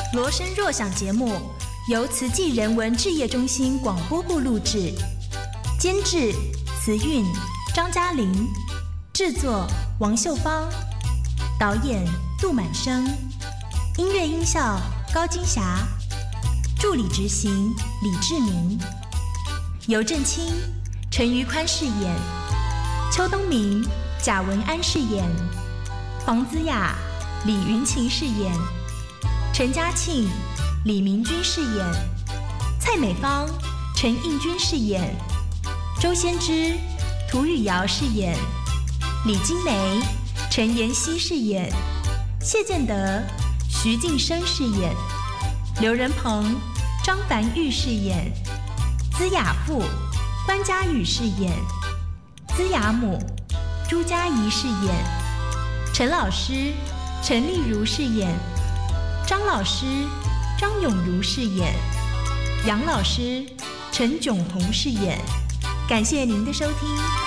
罗声若想节目由慈济人文志业中心广播部录制，监制慈韵、张嘉玲，制作王秀芳，导演杜满生，音乐音效高金霞，助理执行李志明，尤振清、陈于宽饰演，邱东明、贾文安饰演，黄子雅、李云琴饰演，陈嘉庆、李明君饰演，蔡美芳、陈应君饰演，周先之、涂雨瑶饰演，李金梅、陈妍希饰演，谢建德、徐晋生饰演，刘仁鹏、张凡玉饰演，资雅父、关嘉宇饰演，资雅母、朱嘉怡饰演，陈老师、陈丽如饰演，张老师、张永如饰演，杨老师、陈炯宏饰演。感谢您的收听。